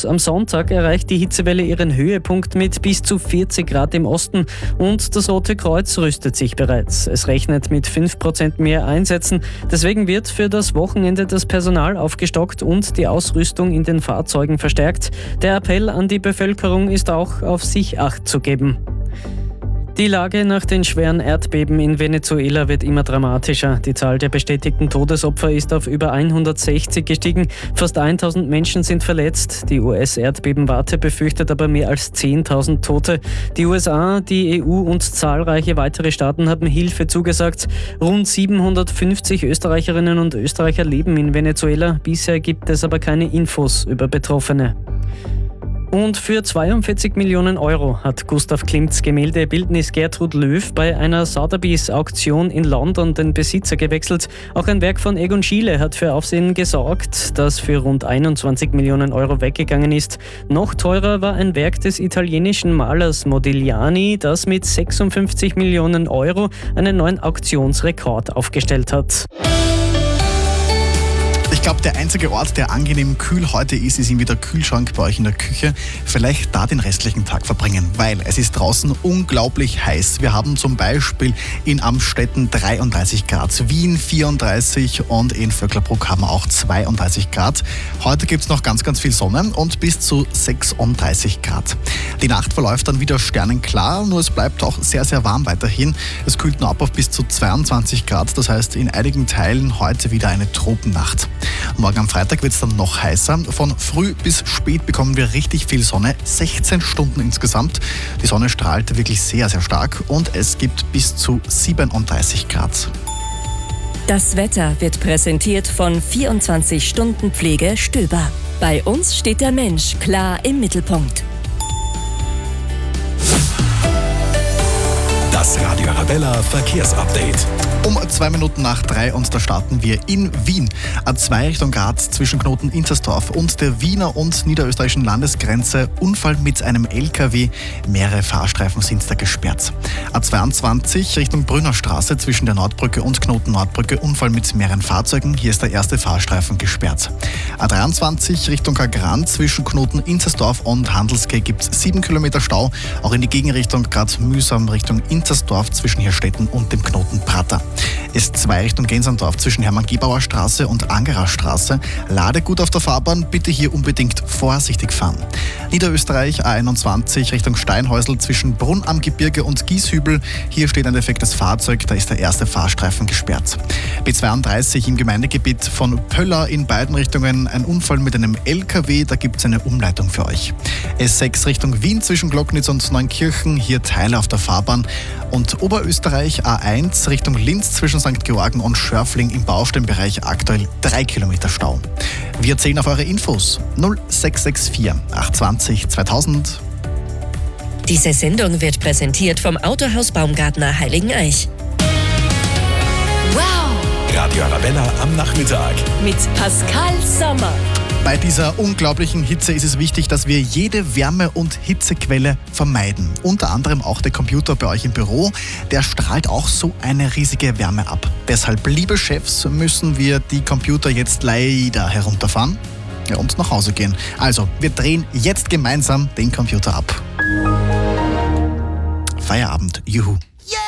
aus. Am Sonntag erreicht die Hitzewelle ihren Höhepunkt mit bis zu 40 Grad im Osten und das Rote Kreuz rüstet sich bereits. Es rechnet mit 5% mehr Einsätzen. Deswegen wird für das Wochenende das Personal aufgestockt und die Ausrüstung in den Fahrzeugen verstärkt. Der Appell an die Bevölkerung ist auch, auf sich Acht zu geben. Die Lage nach den schweren Erdbeben in Venezuela wird immer dramatischer. Die Zahl der bestätigten Todesopfer ist auf über 160 gestiegen. Fast 1000 Menschen sind verletzt. Die US-Erdbebenwarte befürchtet aber mehr als 10.000 Tote. Die USA, die EU und zahlreiche weitere Staaten haben Hilfe zugesagt. Rund 750 Österreicherinnen und Österreicher leben in Venezuela. Bisher gibt es aber keine Infos über Betroffene. Und für 42 Millionen Euro hat Gustav Klimts Gemäldebildnis Gertrud Löw bei einer Sotheby's-Auktion in London den Besitzer gewechselt. Auch ein Werk von Egon Schiele hat für Aufsehen gesorgt, das für rund 21 Millionen Euro weggegangen ist. Noch teurer war ein Werk des italienischen Malers Modigliani, das mit 56 Millionen Euro einen neuen Auktionsrekord aufgestellt hat. Ich glaube, der einzige Ort, der angenehm kühl heute ist irgendwie der Kühlschrank bei euch in der Küche. Vielleicht da den restlichen Tag verbringen, weil es ist draußen unglaublich heiß. Wir haben zum Beispiel in Amstetten 33 Grad, Wien 34 und in Vöcklerbruck haben wir auch 32 Grad. Heute gibt es noch ganz, ganz viel Sonne und bis zu 36 Grad. Die Nacht verläuft dann wieder sternenklar, nur es bleibt auch sehr, sehr warm weiterhin. Es kühlt nur ab auf bis zu 22 Grad, das heißt in einigen Teilen heute wieder eine Tropennacht. Morgen am Freitag wird es dann noch heißer. Von früh bis spät bekommen wir richtig viel Sonne, 16 Stunden insgesamt. Die Sonne strahlt wirklich sehr, sehr stark und es gibt bis zu 37 Grad. Das Wetter wird präsentiert von 24-Stunden-Pflege Stöber. Bei uns steht der Mensch klar im Mittelpunkt. Das Radio Arabella Verkehrsupdate. Um 2 Minuten nach 3 und da starten wir in Wien. A2 Richtung Graz zwischen Knoten Inzersdorf und der Wiener und niederösterreichischen Landesgrenze. Unfall mit einem LKW. Mehrere Fahrstreifen sind da gesperrt. A22 Richtung Brünnerstraße zwischen der Nordbrücke und Knoten Nordbrücke. Unfall mit mehreren Fahrzeugen. Hier ist der erste Fahrstreifen gesperrt. A23 Richtung Kagran zwischen Knoten Inzersdorf und Handelsquai gibt es 7 Kilometer Stau. Auch in die Gegenrichtung gerade mühsam Richtung Inzersdorf zwischen Hirstetten und dem Knoten Prater. S2 Richtung Gensandorf zwischen Hermann-Gebauer Straße und Angerer Straße. Ladegut auf der Fahrbahn, bitte hier unbedingt vorsichtig fahren. Niederösterreich A21 Richtung Steinhäusl zwischen Brunn am Gebirge und Gieshübel. Hier steht ein defektes Fahrzeug, da ist der erste Fahrstreifen gesperrt. B32 im Gemeindegebiet von Pöller in beiden Richtungen ein Unfall mit einem LKW, da gibt es eine Umleitung für euch. S6 Richtung Wien zwischen Glocknitz und Neunkirchen, hier Teile auf der Fahrbahn. Und Oberösterreich A1 Richtung Linz zwischen St. Georgen und Schörfling im Baustellenbereich aktuell 3 Kilometer Stau. Wir zählen auf eure Infos 0664 820 2000. Diese Sendung wird präsentiert vom Autohaus Baumgartner Heiligeneich. Wow! Radio Arabella am Nachmittag. Mit Pascal Sommer. Bei dieser unglaublichen Hitze ist es wichtig, dass wir jede Wärme- und Hitzequelle vermeiden. Unter anderem auch der Computer bei euch im Büro. Der strahlt auch so eine riesige Wärme ab. Deshalb, liebe Chefs, müssen wir die Computer jetzt leider herunterfahren und nach Hause gehen. Also, wir drehen jetzt gemeinsam den Computer ab. Feierabend. Juhu.